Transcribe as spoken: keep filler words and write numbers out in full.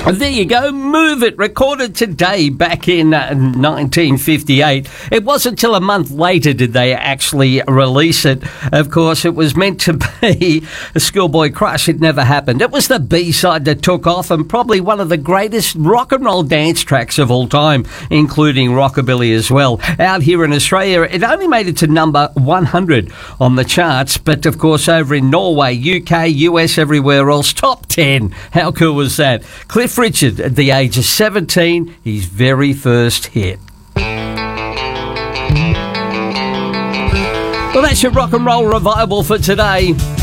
There you go, Move It, recorded today back in uh, nineteen fifty-eight. It wasn't until a month later did they actually release it. Of course, it was meant to be a schoolboy crush. It never happened. It was the B-side that took off and probably one of the greatest rock and roll dance tracks of all time, including rockabilly as well. Out here in Australia, it only made it to number one hundred on the charts, but of course over in Norway, U K, U S, everywhere else, top ten. How cool was that? Cliff Richard, at the age of seventeen, his very first hit. Well, that's your rock and roll revival for today.